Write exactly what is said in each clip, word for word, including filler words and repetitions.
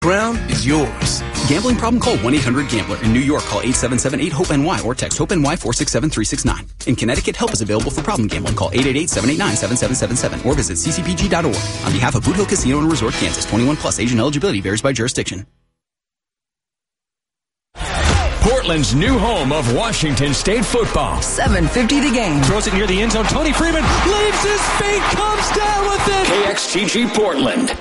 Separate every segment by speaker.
Speaker 1: Ground is yours. Gambling problem? Call one eight hundred gambler. In New York, call eight seven seven eight hope N Y or text HOPE-N Y four six seven three six nine. In Connecticut, help is available for problem gambling. Call eight eight eight seven eight nine seven seven seven seven or visit c c p g dot org. On behalf of Boot Hill Casino and Resort, Kansas, twenty-one plus, age and eligibility varies by jurisdiction.
Speaker 2: Portland's new home of Washington State football.
Speaker 3: seven fifty the game.
Speaker 4: Throws it near the end zone. Tony Freeman leaves his feet, comes down with it.
Speaker 2: K X G G Portland.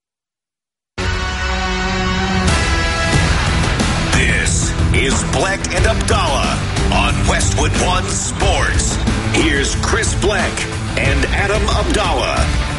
Speaker 5: This is Black and Abdallah on Westwood One Sports. Here's Chris Black and Adam Abdallah.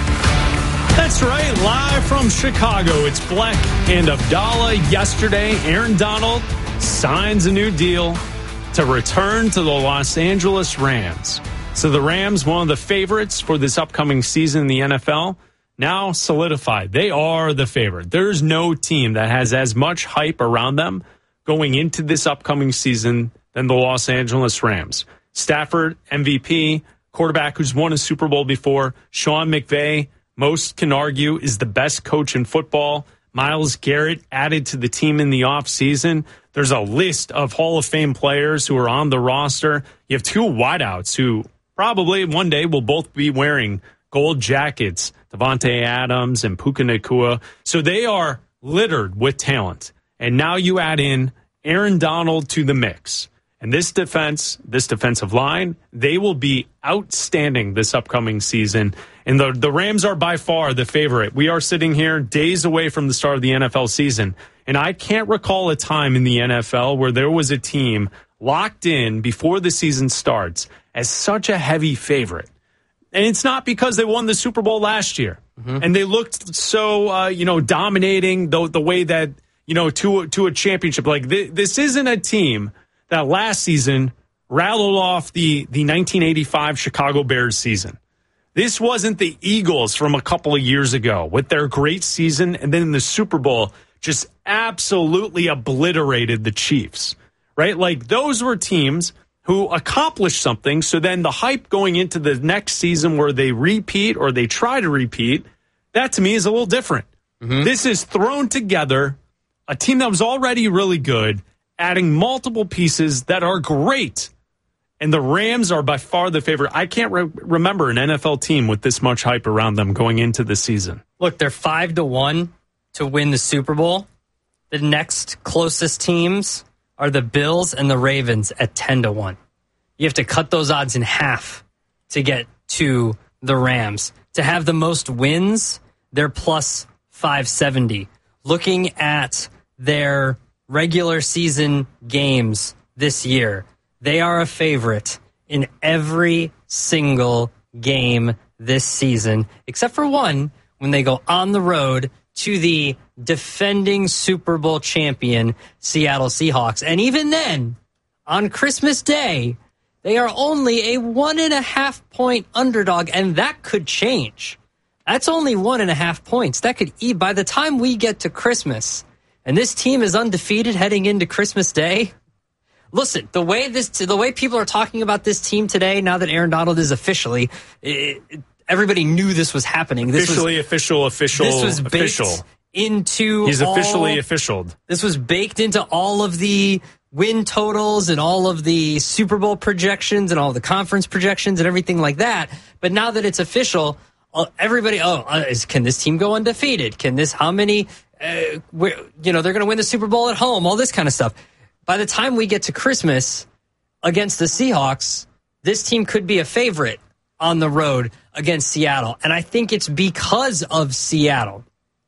Speaker 4: That's right, live from Chicago. It's Black and Abdallah. Yesterday, Aaron Donald signs a new deal to return to the Los Angeles Rams. So the Rams, one of the favorites for this upcoming season in the N F L, now solidified. They are the favorite. There's no team that has as much hype around them going into this upcoming season than the Los Angeles Rams. Stafford, M V P, quarterback who's won a Super Bowl before. Sean McVay, most can argue, is the best coach in football. Myles Garrett added to the team in the offseason. There's a list of Hall of Fame players who are on the roster. You have two wideouts who probably one day will both be wearing gold jackets, Devontae Adams and Puka Nacua. So they are littered with talent. And now you add in Aaron Donald to the mix. And this defense, this defensive line, they will be outstanding this upcoming season. And the, the Rams are by far the favorite. We are sitting here days away from the start of the N F L season. And I can't recall a time in the N F L where there was a team locked in before the season starts as such a heavy favorite. And it's not because they won the Super Bowl last year. Mm-hmm. And they looked so, uh, you know, dominating the, the way that, you know, to, to a championship. Like th- this isn't a team that last season rattled off the, the nineteen eighty-five Chicago Bears season. This wasn't the Eagles from a couple of years ago with their great season and then in the Super Bowl just absolutely obliterated the Chiefs, right? Like those were teams who accomplished something. So then the hype going into the next season where they repeat or they try to repeat, that to me is a little different. Mm-hmm. This is thrown together, a team that was already really good, adding multiple pieces that are great. And the Rams are by far the favorite. I can't re- remember an N F L team with this much hype around them going into the season.
Speaker 6: Look, they're five to one to win the Super Bowl. The next closest teams are the Bills and the Ravens at ten to one. You have to cut those odds in half to get to the Rams. To have the most wins, they're plus five seventy. Looking at their regular season games this year, they are a favorite in every single game this season, except for one when they go on the road to the defending Super Bowl champion Seattle Seahawks. And even then, on Christmas Day, they are only a one and a half point underdog, and that could change. That's only one and a half points. That could eat by the time we get to Christmas. And this team is undefeated heading into Christmas Day. Listen, the way this, the way people are talking about this team today, now that Aaron Donald is officially, it, everybody knew this was happening. This
Speaker 4: officially,
Speaker 6: was,
Speaker 4: official, official,
Speaker 6: this was baked
Speaker 4: official.
Speaker 6: into.
Speaker 4: He's
Speaker 6: all,
Speaker 4: officially officialed.
Speaker 6: This was baked into all of the win totals and all of the Super Bowl projections and all the conference projections and everything like that. But now that it's official, everybody, oh, is, can this team go undefeated? Can this? How many? Uh, you know, they're going to win the Super Bowl at home. All this kind of stuff. By the time we get to Christmas against the Seahawks, this team could be a favorite on the road against Seattle. And I think it's because of Seattle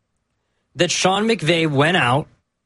Speaker 6: that Sean McVay went out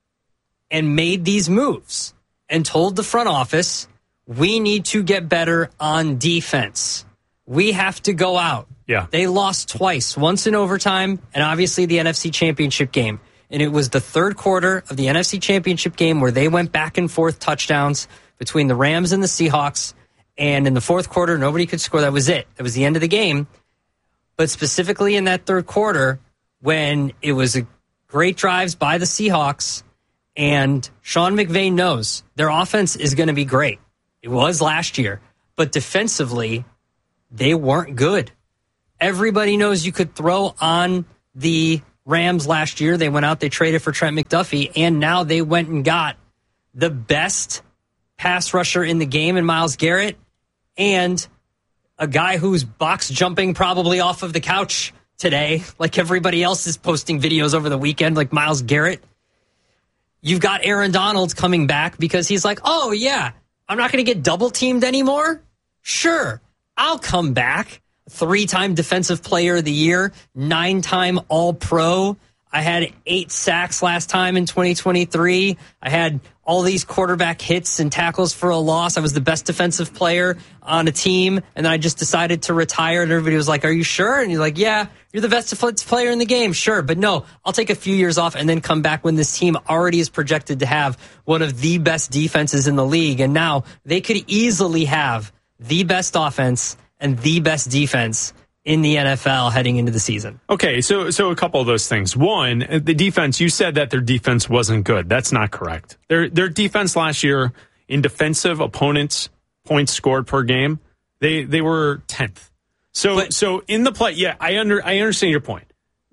Speaker 6: and made these moves and told the front office, we need to get better on defense. We have to go out.
Speaker 4: Yeah.
Speaker 6: They lost twice, once in overtime and obviously the N F C Championship game. And it was the third quarter of the N F C Championship game where they went back and forth touchdowns between the Rams and the Seahawks. And in the fourth quarter, nobody could score. That was it. That was the end of the game. But specifically in that third quarter, when it was a great drives by the Seahawks, and Sean McVay knows their offense is going to be great. It was last year. But defensively, they weren't good. Everybody knows you could throw on the Rams last year, they went out, they traded for Trent McDuffie, and now they went and got the best pass rusher in the game in Myles Garrett and a guy who's box jumping probably off of the couch today, like everybody else is posting videos over the weekend, like Myles Garrett. You've got Aaron Donald coming back because he's like, oh, yeah, I'm not going to get double teamed anymore. Sure, I'll come back. Three-time Defensive Player of the Year, nine-time All-Pro. I had eight sacks last time in twenty twenty-three. I had all these quarterback hits and tackles for a loss. I was the best defensive player on a team, and then I just decided to retire, and everybody was like, are you sure? And you're like, yeah, you're the best defensive player in the game, sure. But no, I'll take a few years off and then come back when this team already is projected to have one of the best defenses in the league, and now they could easily have the best offense and the best defense in the N F L heading into the season.
Speaker 4: Okay, so so a couple of those things. One, the defense, you said that their defense wasn't good. That's not correct. Their their defense last year in defensive opponents' points scored per game, they they were tenth. So but, so in the play, yeah, I under I understand your point.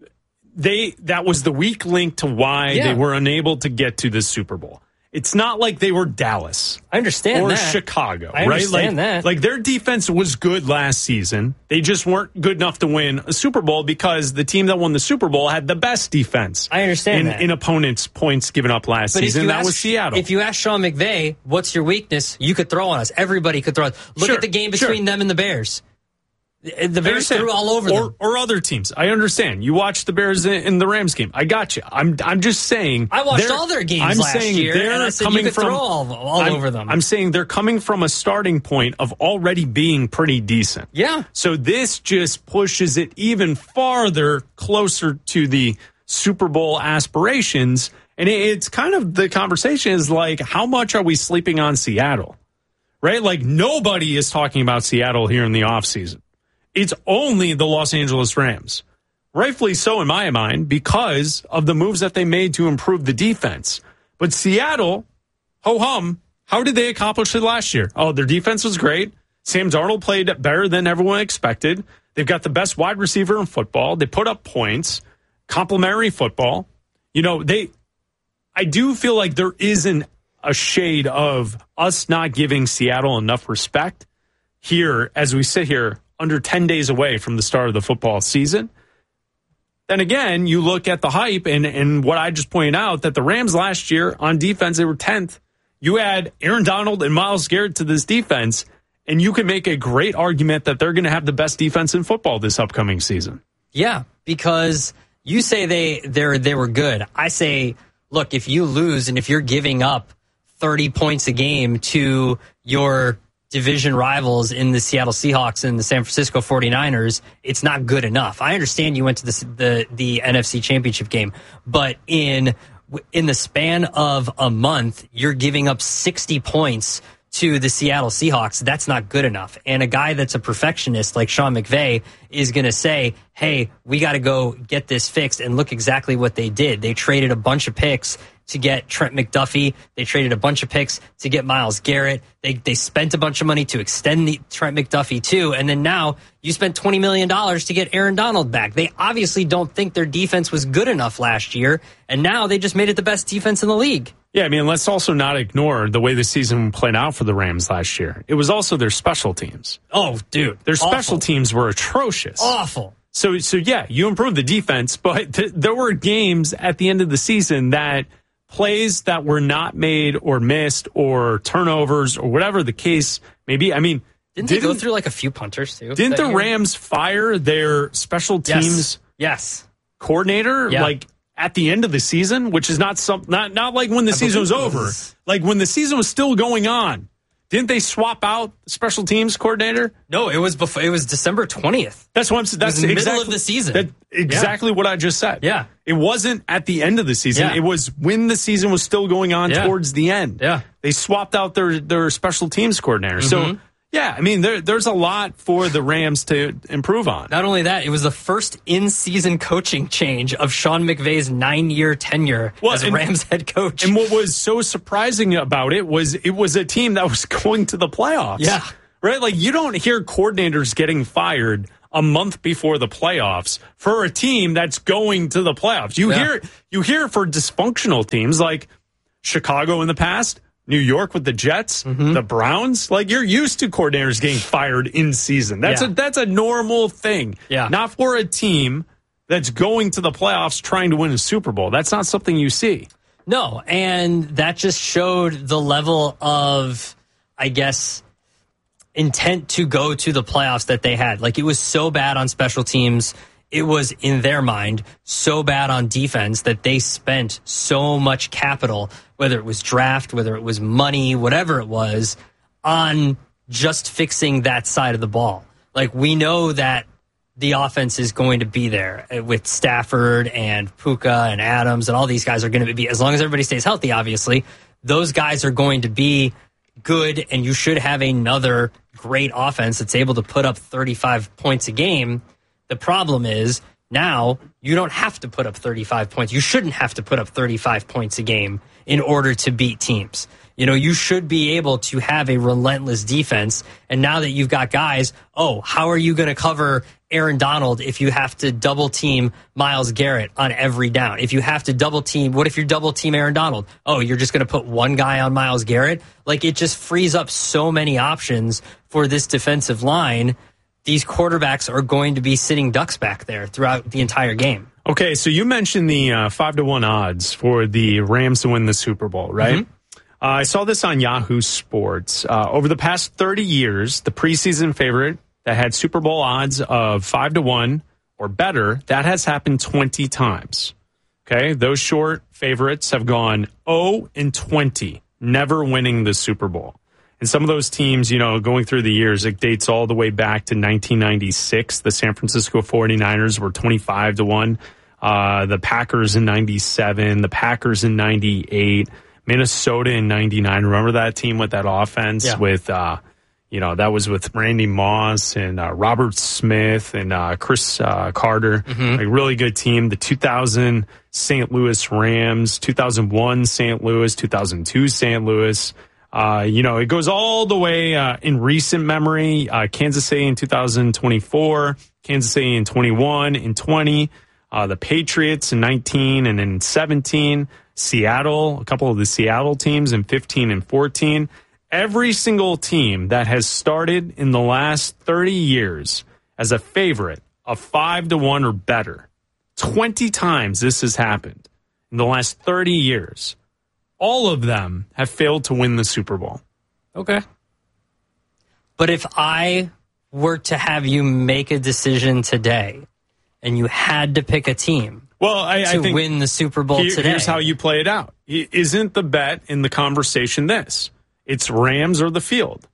Speaker 4: They that was the weak link to why yeah. they were unable to get to the Super Bowl. It's not like they were Dallas.
Speaker 6: I understand
Speaker 4: or
Speaker 6: that.
Speaker 4: Chicago,
Speaker 6: I
Speaker 4: right?
Speaker 6: understand
Speaker 4: like,
Speaker 6: that.
Speaker 4: Like their defense was good last season. They just weren't good enough to win a Super Bowl because the team that won the Super Bowl had the best defense.
Speaker 6: I understand
Speaker 4: in,
Speaker 6: that.
Speaker 4: in opponents' points given up last
Speaker 6: but
Speaker 4: season. That
Speaker 6: ask,
Speaker 4: was Seattle.
Speaker 6: If you ask Sean McVay, what's your weakness? You could throw on us. Everybody could throw. Look
Speaker 4: sure,
Speaker 6: at the game between
Speaker 4: sure.
Speaker 6: them and the Bears. The Bears threw all over
Speaker 4: or,
Speaker 6: them.
Speaker 4: Or other teams. I understand. You watched the Bears in, in the Rams game. I got you. I'm I'm just saying.
Speaker 6: I watched all their games
Speaker 4: I'm
Speaker 6: last
Speaker 4: saying
Speaker 6: year,
Speaker 4: they're
Speaker 6: and I said
Speaker 4: coming
Speaker 6: you could
Speaker 4: from,
Speaker 6: throw all, all
Speaker 4: I'm,
Speaker 6: over them.
Speaker 4: I'm saying they're coming from a starting point of already being pretty decent.
Speaker 6: Yeah.
Speaker 4: So this just pushes it even farther closer to the Super Bowl aspirations. And it's kind of the conversation is like, how much are we sleeping on Seattle? Right? Like nobody is talking about Seattle here in the offseason. It's only the Los Angeles Rams. Rightfully so in my mind because of the moves that they made to improve the defense. But Seattle, ho-hum, how did they accomplish it last year? Oh, their defense was great. Sam Darnold played better than everyone expected. They've got the best wide receiver in football. They put up points, complimentary football. You know, they. I do feel like there isn't a shade of us not giving Seattle enough respect here as we sit here under ten days away from the start of the football season. Then again, you look at the hype and, and what I just pointed out, that the Rams last year on defense, they were tenth. You add Aaron Donald and Myles Garrett to this defense, and you can make a great argument that they're going to have the best defense in football this upcoming season.
Speaker 6: Yeah, because you say they they're they were good. I say, look, if you lose and if you're giving up thirty points a game to your division rivals in the Seattle Seahawks and the San Francisco forty-niners, it's not good enough. I understand you went to the the, the N F C Championship game, but in in the span of a month, you're giving up sixty points to the Seattle Seahawks. That's not good enough. And a guy that's a perfectionist like Sean McVay is going to say, hey, we got to go get this fixed, and look exactly what they did. They traded a bunch of picks to get Trent McDuffie. They traded a bunch of picks to get Myles Garrett. They they spent a bunch of money to extend the Trent McDuffie too. And then now you spent twenty million dollars to get Aaron Donald back. They obviously don't think their defense was good enough last year. And now they just made it the best defense in the league.
Speaker 4: Yeah, I mean, let's also not ignore the way the season played out for the Rams last year. It was also their special teams.
Speaker 6: Oh, dude.
Speaker 4: Their
Speaker 6: awful.
Speaker 4: special teams were atrocious.
Speaker 6: Awful.
Speaker 4: So, so yeah, you improved the defense, but th- there were games at the end of the season that plays that were not made or missed or turnovers or whatever the case may be. I mean,
Speaker 6: didn't they didn't, go through like a few punters too?
Speaker 4: Didn't the
Speaker 6: year?
Speaker 4: Rams fire their special teams
Speaker 6: yes. Yes.
Speaker 4: coordinator
Speaker 6: yeah.
Speaker 4: like at the end of the season, which is not some not not like when the I season was over, was. Like when the season was still going on? Didn't they swap out the special teams coordinator?
Speaker 6: No, it was before. It was December twentieth.
Speaker 4: That's what I'm saying. That's
Speaker 6: the
Speaker 4: exactly,
Speaker 6: middle of the season.
Speaker 4: That, exactly yeah. what I just said.
Speaker 6: Yeah.
Speaker 4: It wasn't at the end of the season.
Speaker 6: Yeah.
Speaker 4: It was when the season was still going on
Speaker 6: yeah.
Speaker 4: towards the end.
Speaker 6: Yeah.
Speaker 4: They swapped out their, their special teams coordinator. Mm-hmm. So, yeah, I mean, there, there's a lot for the Rams to improve on.
Speaker 6: Not only that, it was the first in-season coaching change of Sean McVay's nine-year tenure well, as and, Rams head coach.
Speaker 4: And what was so surprising about it was it was a team that was going to the playoffs.
Speaker 6: Yeah.
Speaker 4: Right? Like, you don't hear coordinators getting fired a month before the playoffs for a team that's going to the playoffs. You
Speaker 6: Yeah.
Speaker 4: hear you hear it for dysfunctional teams like Chicago in the past, New York with the Jets,
Speaker 6: Mm-hmm.
Speaker 4: the Browns. Like, you're used to coordinators getting fired in season. That's
Speaker 6: Yeah.
Speaker 4: a that's a normal thing.
Speaker 6: Yeah.
Speaker 4: Not for a team that's going to the playoffs trying to win a Super Bowl. That's not something you see.
Speaker 6: No, and that just showed the level of, I guess, intent to go to the playoffs that they had. Like, it was so bad on special teams. It was, in their mind, so bad on defense that they spent so much capital, whether it was draft, whether it was money, whatever it was, on just fixing that side of the ball. Like, we know that the offense is going to be there with Stafford and Puka and Adams, and all these guys are going to be, as long as everybody stays healthy, obviously, those guys are going to be good, and you should have another great offense that's able to put up thirty-five points a game. The problem is now you don't have to put up thirty-five points. You shouldn't have to put up thirty-five points a game in order to beat teams. You know, you should be able to have a relentless defense. And now that you've got guys, oh, how are you going to cover Aaron Donald if you have to double team Myles Garrett on every down? If you have to double team, what if you double team Aaron Donald? Oh, you're just going to put one guy on Myles Garrett? Like, it just frees up so many options for this defensive line. These quarterbacks are going to be sitting ducks back there throughout the entire game.
Speaker 4: Okay, so you mentioned the uh, five to one odds for the Rams to win the Super Bowl, right?
Speaker 6: Mm-hmm.
Speaker 4: Uh, I saw this on Yahoo Sports. Uh, over the past thirty years, the preseason favorite that had Super Bowl odds of five to one or better, that has happened twenty times. Okay, those short favorites have gone oh and twenty, never winning the Super Bowl. And some of those teams, you know, going through the years, it dates all the way back to nineteen ninety-six. The San Francisco forty-niners were twenty-five to one. Uh, the Packers in ninety-seven, the Packers in ninety-eight, Minnesota in ninety-nine. Remember that team with that offense
Speaker 6: Yeah.
Speaker 4: with, uh, you know, that was with Randy Moss and uh, Robert Smith and uh, Chris uh, Carter.
Speaker 6: Mm-hmm.
Speaker 4: A really good team. The two thousand Saint Louis Rams, two thousand one Saint Louis, two thousand two Saint Louis. Uh, you know, it goes all the way uh, in recent memory. Uh, Kansas City in two thousand twenty-four, Kansas City in twenty-one, in twenty, uh, the Patriots in nineteen and in seventeen, Seattle, a couple of the Seattle teams in fifteen and fourteen. Every single team that has started in the last thirty years as a favorite of five to one or better, twenty times this has happened in the last thirty years. All of them have failed to win the Super Bowl.
Speaker 6: Okay. But if I were to have you make a decision today and you had to pick a team
Speaker 4: Well, I,
Speaker 6: to
Speaker 4: I think
Speaker 6: win the Super Bowl
Speaker 4: here-
Speaker 6: today.
Speaker 4: here's how you play it out. I- Isn't the bet in the conversation this? It's Rams or the field.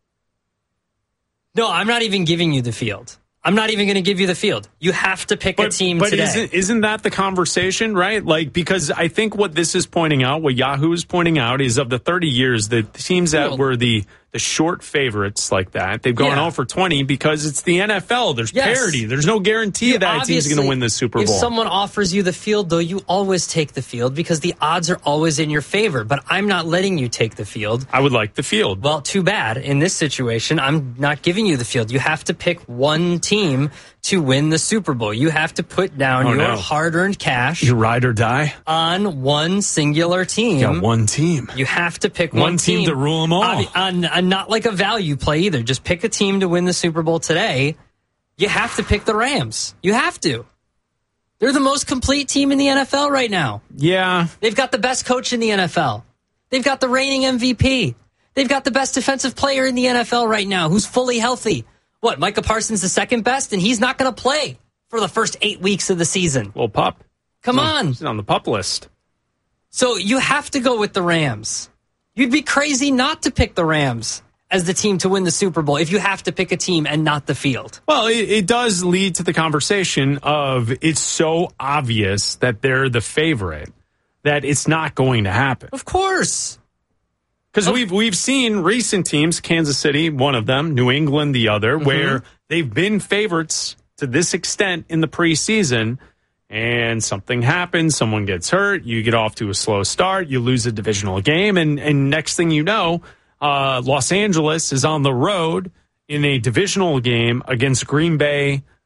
Speaker 6: No, I'm not even giving you the field. I'm not even going to give you the field. You have to pick a team
Speaker 4: but
Speaker 6: today.
Speaker 4: Isn't, isn't that the conversation, right? Like, because I think what this is pointing out, what Yahoo is pointing out, is of the thirty years, the teams that
Speaker 6: Well-
Speaker 4: were the the short favorites like that, they've gone
Speaker 6: Yeah.
Speaker 4: all for twenty because it's the N F L. There's
Speaker 6: Yes.
Speaker 4: parity. There's no guarantee
Speaker 6: You
Speaker 4: that a team's going to
Speaker 6: obviously-
Speaker 4: win the Super
Speaker 6: If
Speaker 4: Bowl.
Speaker 6: someone offers you the field, though, you always take the field because the odds are always in your favor. But I'm not letting you take the field.
Speaker 4: I would like the field.
Speaker 6: Well, too bad. In this situation, I'm not giving you the field. You have to pick one team to win the Super Bowl. You have to put down
Speaker 4: Oh,
Speaker 6: your
Speaker 4: no.
Speaker 6: hard-earned cash
Speaker 4: You ride or die.
Speaker 6: on one singular team.
Speaker 4: Got one team.
Speaker 6: You have to pick
Speaker 4: One
Speaker 6: one,
Speaker 4: team to rule 'em all.
Speaker 6: On, on, on not like a value play either. Just pick a team to win the Super Bowl today. You have to pick the Rams. You have to. They're the most complete team in the N F L right now.
Speaker 4: Yeah.
Speaker 6: They've got the best coach in the N F L. They've got the reigning M V P. They've got the best defensive player in the N F L right now who's fully healthy. What, Micah Parsons the second best, and he's not going to play for the first eight weeks of the season.
Speaker 4: Little pup.
Speaker 6: Come
Speaker 4: No,
Speaker 6: on.
Speaker 4: He's on the pup list.
Speaker 6: So you have to go with the Rams. You'd be crazy not to pick the Rams as the team to win the Super Bowl if you have to pick a team and not the field.
Speaker 4: Well, it, it does lead to the conversation of it's so obvious that they're the favorite that it's not going to happen.
Speaker 6: Of course.
Speaker 4: Because we've we've seen recent teams, Kansas City, one of them, New England, the other,
Speaker 6: Mm-hmm.
Speaker 4: where they've been favorites to this extent in the preseason, and something happens, someone gets hurt, you get off to a slow start, you lose a divisional game, and, and next thing you know, uh, Los Angeles is on the road in a divisional game against Green Bay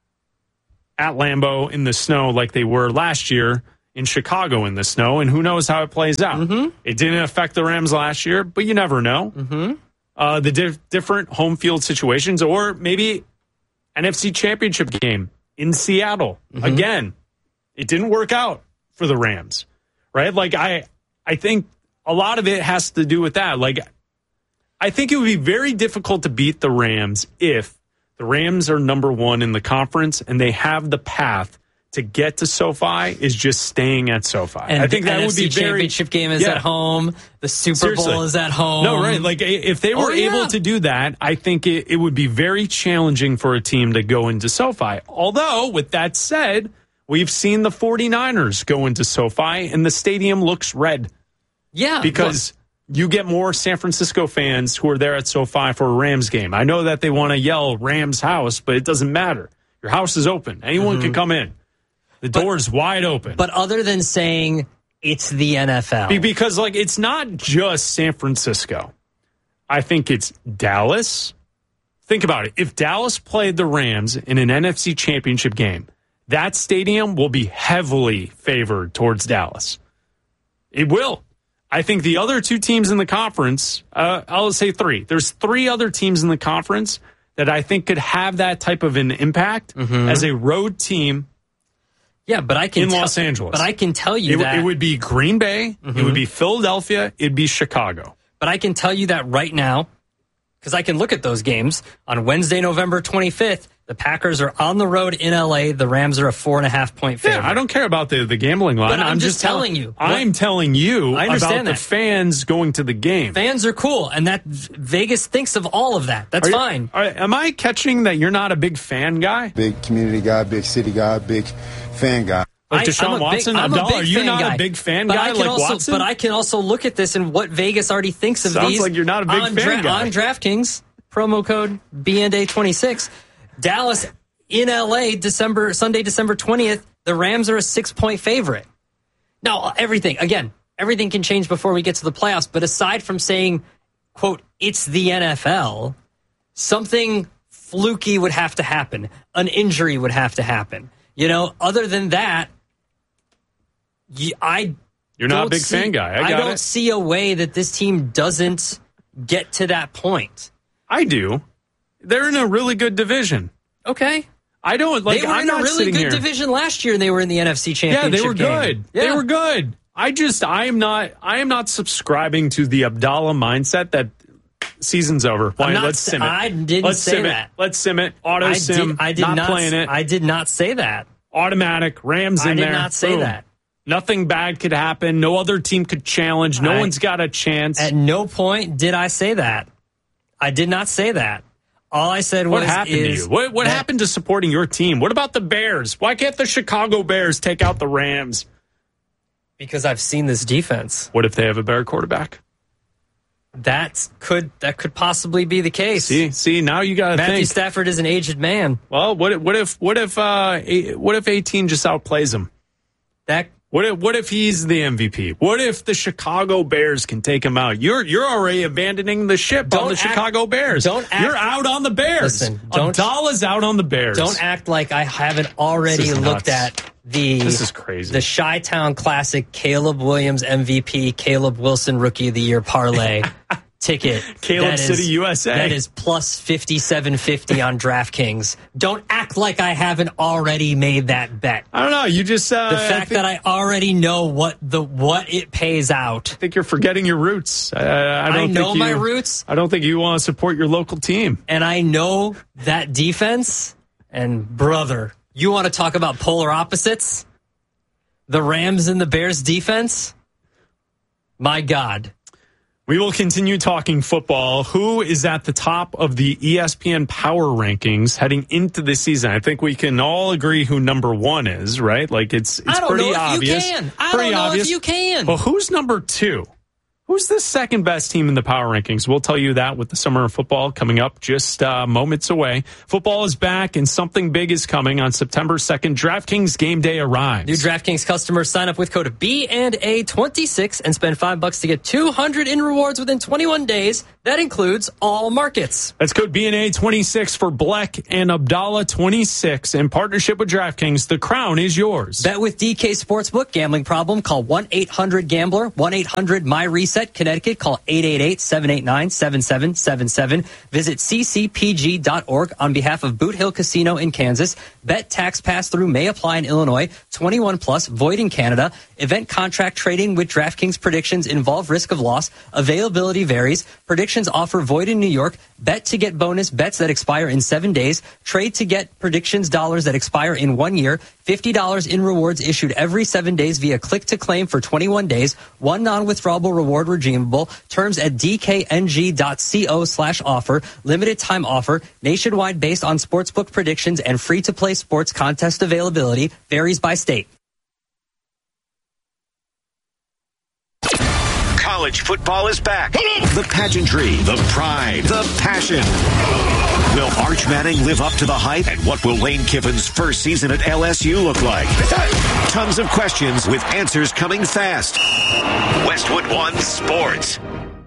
Speaker 4: at Lambeau in the snow like they were last year in Chicago in the snow, and who knows how it plays out.
Speaker 6: Mm-hmm.
Speaker 4: It didn't affect the Rams last year, but you never know.
Speaker 6: Mm-hmm.
Speaker 4: Uh, the di- different home field situations, or maybe N F C Championship game in Seattle. Mm-hmm. Again, it didn't work out for the Rams, right? Like, I, I think a lot of it has to do with that. Like, I think it would be very difficult to beat the Rams if the Rams are number one in the conference and they have the path to get to SoFi is just staying at SoFi.
Speaker 6: And
Speaker 4: I think
Speaker 6: the
Speaker 4: that
Speaker 6: N F C
Speaker 4: would be very
Speaker 6: championship game is
Speaker 4: yeah.
Speaker 6: at home. The Super
Speaker 4: Seriously.
Speaker 6: Bowl is at home.
Speaker 4: No, right. Like, if they were
Speaker 6: oh, yeah.
Speaker 4: able to do that, I think it, it would be very challenging for a team to go into SoFi. Although, with that said, we've seen the 49ers go into SoFi, and the stadium looks red.
Speaker 6: Yeah.
Speaker 4: Because look, you get more San Francisco fans who are there at SoFi for a Rams game. I know that they want to yell Rams house, but it doesn't matter. Your house is open. Anyone mm-hmm. can come in. The
Speaker 6: but,
Speaker 4: door's wide open.
Speaker 6: But other than saying it's the N F L.
Speaker 4: Because, like, it's not just San Francisco. I think it's Dallas. Think about it. If Dallas played the Rams in an N F C championship game, that stadium will be heavily favored towards Dallas. It will. I think the other two teams in the conference, uh, I'll say three. There's three other teams in the conference that I think could have that type of an impact mm-hmm. as a road team.
Speaker 6: Yeah, but I can
Speaker 4: in
Speaker 6: tell,
Speaker 4: Los Angeles.
Speaker 6: But I can tell you
Speaker 4: it,
Speaker 6: that
Speaker 4: it would be Green Bay, mm-hmm. it would be Philadelphia, it'd be Chicago.
Speaker 6: But I can tell you that right now, because I can look at those games. On Wednesday, November twenty-fifth, the Packers are on the road in L A. The Rams are a four and a half point favorite.
Speaker 4: Yeah, I don't care about the, the gambling line.
Speaker 6: But I'm,
Speaker 4: I'm
Speaker 6: just, just telling
Speaker 4: tell-
Speaker 6: you.
Speaker 4: I'm telling you
Speaker 6: I understand
Speaker 4: about
Speaker 6: that.
Speaker 4: the fans going to the game.
Speaker 6: Fans are cool, and that Vegas thinks of all of that. That's
Speaker 4: are you,
Speaker 6: fine.
Speaker 4: Are, am I catching that you're not a big fan guy?
Speaker 3: Big community guy, big city guy, big fan guy.
Speaker 4: Like Deshaun
Speaker 6: I,
Speaker 4: Watson,
Speaker 6: big,
Speaker 4: Abdallah, are you not
Speaker 6: guy.
Speaker 4: a big fan
Speaker 6: but
Speaker 4: guy like
Speaker 6: also,
Speaker 4: Watson?
Speaker 6: But I can also look at this and what Vegas already thinks of
Speaker 4: Sounds
Speaker 6: these.
Speaker 4: like you're not a big
Speaker 6: on
Speaker 4: fan guy.
Speaker 6: On DraftKings, promo code B N D A twenty-six. Dallas in L A, December Sunday, December twentieth. The Rams are a six-point favorite. Now, everything, again, everything can change before we get to the playoffs. But aside from saying, quote, it's the N F L, something fluky would have to happen. An injury would have to happen. You know, other than that, I
Speaker 4: You're not a big
Speaker 6: see,
Speaker 4: fan guy. I, got
Speaker 6: I don't
Speaker 4: it.
Speaker 6: see a way that this team doesn't get to that point.
Speaker 4: I do. They're in a really good division.
Speaker 6: Okay.
Speaker 4: I don't like.
Speaker 6: They were
Speaker 4: I'm
Speaker 6: in
Speaker 4: not
Speaker 6: a really good
Speaker 4: here.
Speaker 6: division last year, and they were in the N F C Championship.
Speaker 4: Yeah, they were
Speaker 6: game.
Speaker 4: good.
Speaker 6: Yeah.
Speaker 4: They were good. I just, I am not, I am not subscribing to the Abdallah mindset that season's over. Why?
Speaker 6: Not,
Speaker 4: Let's sim it.
Speaker 6: I didn't
Speaker 4: Let's
Speaker 6: say
Speaker 4: sim
Speaker 6: that.
Speaker 4: It. Let's sim it. Auto
Speaker 6: I
Speaker 4: sim.
Speaker 6: Did, I did
Speaker 4: not,
Speaker 6: not
Speaker 4: playing it.
Speaker 6: I did not say that.
Speaker 4: Automatic. Rams in
Speaker 6: I did
Speaker 4: there.
Speaker 6: not say
Speaker 4: Boom.
Speaker 6: that.
Speaker 4: Nothing bad could happen. No other team could challenge. No
Speaker 6: I,
Speaker 4: one's got a chance.
Speaker 6: At no point did I say that. I did not say that. All I said was,
Speaker 4: what happened to you? What, what
Speaker 6: that,
Speaker 4: happened to supporting your team? What about the Bears? Why can't the Chicago Bears take out the Rams?
Speaker 6: Because I've seen this defense.
Speaker 4: What if they have a better quarterback?
Speaker 6: That could that could possibly be the case.
Speaker 4: See, see, now you got to think.
Speaker 6: Matthew Stafford is an aged man.
Speaker 4: Well, what if, what if what if uh, what if eighteen just outplays him?
Speaker 6: That
Speaker 4: What if what if he's the M V P? What if the Chicago Bears can take him out? You're you're already abandoning the ship
Speaker 6: Don't
Speaker 4: on the
Speaker 6: act,
Speaker 4: Chicago Bears.
Speaker 6: Don't act,
Speaker 4: you're out on the Bears.
Speaker 6: Listen, don't,
Speaker 4: Abdallah's out on the Bears.
Speaker 6: Don't act like I haven't already looked at the
Speaker 4: This is crazy.
Speaker 6: The Chi-Town Classic Caleb Williams M V P, Caleb Wilson Rookie of the Year parlay ticket.
Speaker 4: Caleb
Speaker 6: That
Speaker 4: City,
Speaker 6: is,
Speaker 4: U S A.
Speaker 6: That is plus fifty-seven fifty on DraftKings. Don't act like I haven't already made that bet.
Speaker 4: I don't know. You just uh,
Speaker 6: The fact
Speaker 4: I think,
Speaker 6: that I already know what the what it pays out.
Speaker 4: I think you're forgetting your roots. Uh, I, don't
Speaker 6: I know
Speaker 4: think you,
Speaker 6: my roots.
Speaker 4: I don't think you want to support your local team.
Speaker 6: And I know that defense. And brother, you want to talk about polar opposites? The Rams and the Bears defense? My God.
Speaker 4: We will continue talking football. Who is at the top of the E S P N Power Rankings heading into the season? I think we can all agree who number one is, right? Like it's it's
Speaker 6: I don't
Speaker 4: pretty
Speaker 6: know if
Speaker 4: obvious.
Speaker 6: you can. I
Speaker 4: pretty
Speaker 6: don't know
Speaker 4: obvious.
Speaker 6: if you can.
Speaker 4: Well, who's number two? Who's the second best team in the power rankings? We'll tell you that with the summer of football coming up just uh, moments away. Football is back and something big is coming on September second. DraftKings Game Day arrives.
Speaker 6: New DraftKings customers sign up with code B and A twenty-six and spend five bucks to get two hundred in rewards within twenty-one days. That includes all markets.
Speaker 4: That's code B N A twenty-six for Bleck and Abdallah twenty-six. In partnership with DraftKings, the crown is yours.
Speaker 6: Bet with D K Sportsbook. Gambling problem? Call one eight hundred gambler. one eight hundred my reset. Connecticut. Call eight eight eight, seven eight nine, seven seven seven seven. Visit c c p g dot org on behalf of Boot Hill Casino in Kansas. Bet tax pass-through may apply in Illinois. twenty-one plus, void in Canada. Event contract trading with DraftKings predictions involve risk of loss. Availability varies. Predictions offer void in New York. Bet to get bonus bets that expire in seven days. Trade to get predictions dollars that expire in one year. fifty dollars in rewards issued every seven days via click to claim for twenty-one days. One non-withdrawable reward redeemable. Terms at d k n g dot co slash offer. Limited time offer. Nationwide based on sportsbook predictions and free to play sports contest availability. Varies by state.
Speaker 5: College football is back. The pageantry, the pride, the passion. Will Arch Manning live up to the hype? And what will Lane Kiffin's first season at L S U look like? Tons of questions with answers coming fast. Westwood One Sports.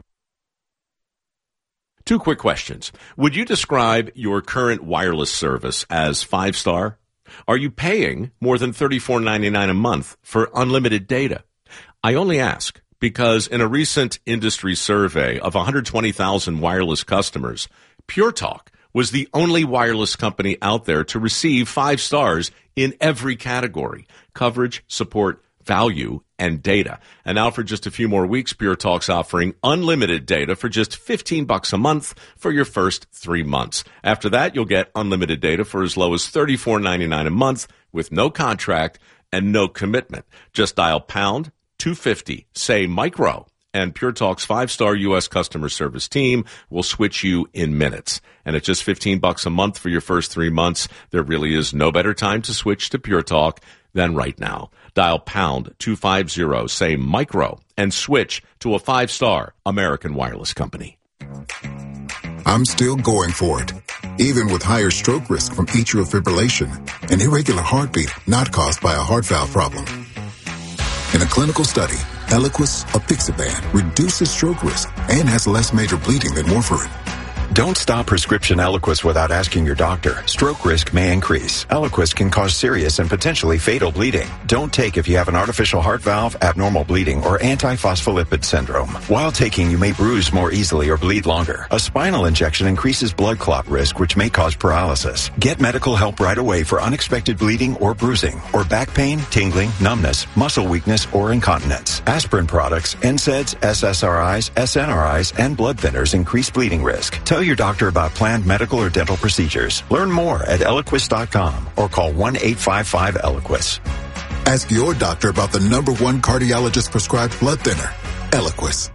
Speaker 7: Two quick questions. Would you describe your current wireless service as five-star? Are you paying more than thirty-four ninety-nine a month for unlimited data? I only ask because in a recent industry survey of one hundred twenty thousand wireless customers, Pure Talk was the only wireless company out there to receive five stars in every category: coverage, support, value, and data. And now for just a few more weeks, Pure Talk's offering unlimited data for just fifteen bucks a month for your first three months. After that, you'll get unlimited data for as low as thirty-four ninety-nine a month with no contract and no commitment. Just dial pound two fifty, say micro, and Pure Talk's five-star U S customer service team will switch you in minutes. And at just fifteen bucks a month for your first three months, there really is no better time to switch to Pure Talk than right now. Dial pound two fifty, say micro, and switch to a five-star American wireless company.
Speaker 8: I'm still going for it, even with higher stroke risk from atrial fibrillation, an irregular heartbeat not caused by a heart valve problem. In a clinical study, Eliquis apixaban reduces stroke risk and has less major bleeding than warfarin.
Speaker 9: Don't stop prescription Eliquis without asking your doctor. Stroke risk may increase. Eliquis can cause serious and potentially fatal bleeding. Don't take if you have an artificial heart valve, abnormal bleeding, or antiphospholipid syndrome. While taking, you may bruise more easily or bleed longer. A spinal injection increases blood clot risk, which may cause paralysis. Get medical help right away for unexpected bleeding or bruising, or back pain, tingling, numbness, muscle weakness, or incontinence. Aspirin products, N SAIDs, S S R Is, S N R Is, and blood thinners increase bleeding risk. Tell your doctor about planned medical or dental procedures. Learn more at Eliquis dot com or call one eight five five Eliquis.
Speaker 8: Ask your doctor about the number one cardiologist prescribed blood thinner, Eliquis.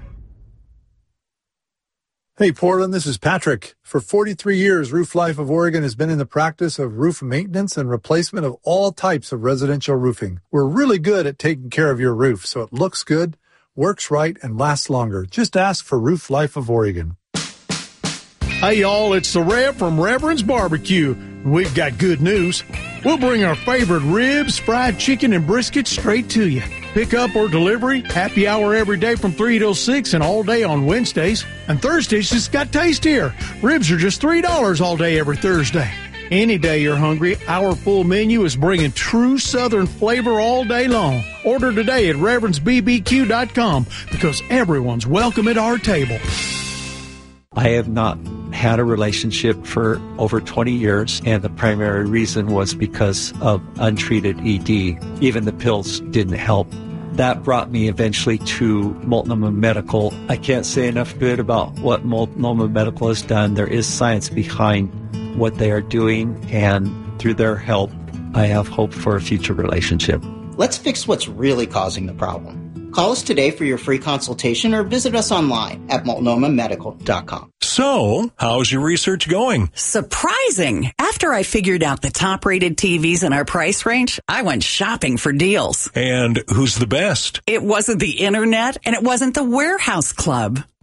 Speaker 10: Hey, Portland, this is Patrick. For forty-three years, Roof Life of Oregon has been in the practice of roof maintenance and replacement of all types of residential roofing. We're really good at taking care of your roof so it looks good, works right, and lasts longer. Just ask for Roof Life of Oregon.
Speaker 11: Hey, y'all, it's the Rev from Reverend's Barbecue. We've got good news. We'll bring our favorite ribs, fried chicken, and brisket straight to you. Pick up or delivery, happy hour every day from three till six and all day on Wednesdays. And Thursdays just got tastier. Ribs are just three dollars all day every Thursday. Any day you're hungry, our full menu is bringing true Southern flavor all day long. Order today at reverends b b q dot com because everyone's welcome at our table.
Speaker 12: I have not had a relationship for over twenty years, and the primary reason was because of untreated E D. Even the pills didn't help. That brought me eventually to Multnomah Medical. I can't say enough good about what Multnomah Medical has done. There is science behind what they are doing, and through their help, I have hope for a future relationship.
Speaker 13: Let's fix what's really causing the problem. Call us today for your free consultation or visit us online at multnomah medical dot com.
Speaker 14: So, how's your research going?
Speaker 15: Surprising. After I figured out the top-rated T Vs in our price range, I went shopping for deals.
Speaker 14: And who's the best?
Speaker 15: It wasn't the internet, and it wasn't the Warehouse Club.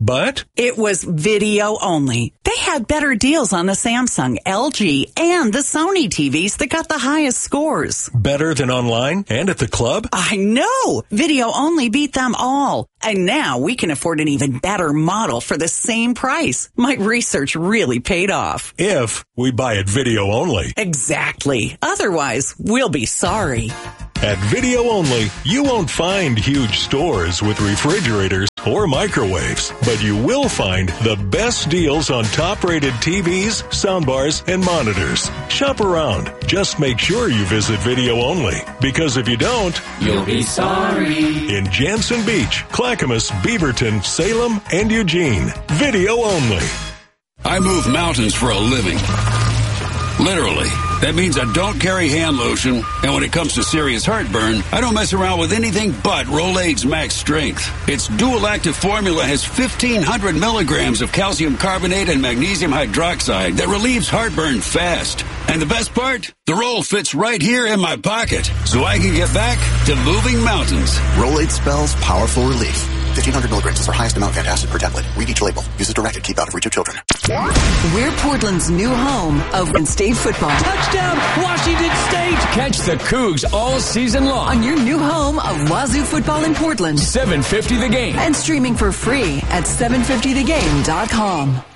Speaker 14: But
Speaker 15: it was video only. They had better deals on the Samsung, L G, and the Sony T Vs that got the highest scores.
Speaker 14: better than online and at the club?
Speaker 15: I know! Video only beat them all. And now we can afford an even better model for the same price. My research really paid off.
Speaker 14: If we buy it video only.
Speaker 15: Exactly. Otherwise, we'll be sorry.
Speaker 14: At Video Only, you won't find huge stores with refrigerators or microwaves, but you will find the best deals on top-rated T Vs, soundbars, and monitors. Shop around. Just make sure you visit Video Only, because if you don't,
Speaker 16: you'll be sorry.
Speaker 14: In Jansen Beach, Clackamas, Beaverton, Salem, and Eugene. Video Only.
Speaker 17: I move mountains for a living. Literally. That means I don't carry hand lotion, and when it comes to serious heartburn, I don't mess around with anything but Rolaids Max Strength. Its dual-active formula has fifteen hundred milligrams of calcium carbonate and magnesium hydroxide that relieves heartburn fast. And the best part? The roll fits right here in my pocket, so I can get back to moving mountains.
Speaker 18: Rolaids spells powerful relief. fifteen hundred milligrams is our highest amount of antacid per tablet. Read each label. Use as directed. Keep out of reach of children.
Speaker 19: We're Portland's new home of Washington State football.
Speaker 2: Touchdown, Washington State! Catch the Cougs all season long
Speaker 19: on your new home of Wazoo football in Portland.
Speaker 2: seven fifty The Game.
Speaker 19: And streaming for free at seven fifty the game dot com.